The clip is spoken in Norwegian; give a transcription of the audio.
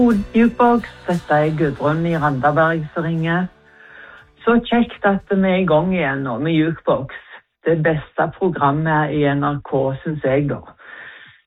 Jukebox, dette Gudrun I Randaberg som ringer. Så kjekt at vi I gang igjen nå med Jukebox. Det beste programmet I NRK, synes jeg da.